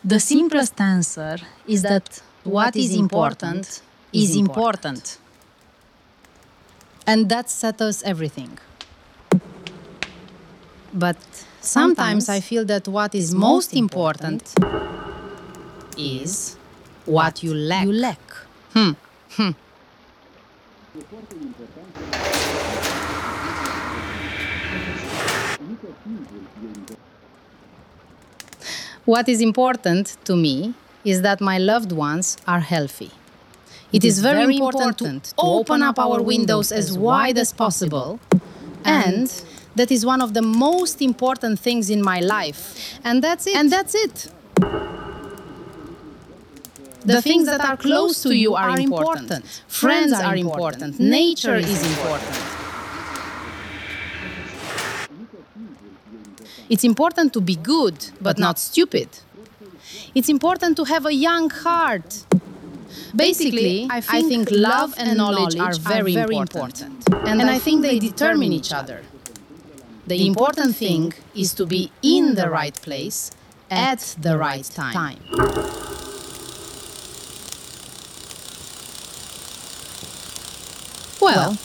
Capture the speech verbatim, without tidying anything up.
The simplest answer is that what is important is important. And that settles everything. But sometimes I feel that what is most important is what you lack. You lack. Hmm. Hmm. What is important to me is that my loved ones are healthy. It is very important to open up our windows as wide as possible, and that is one of the most important things in my life. And that's it. And that's it. The things that are close to you are important. Friends are important. Nature is important. It's important to be good, but not stupid. It's important to have a young heart. Basically, I think, I think love and knowledge are very, very important. And, and I think they determine each other. The important thing is to be in the right place at the right time. Well,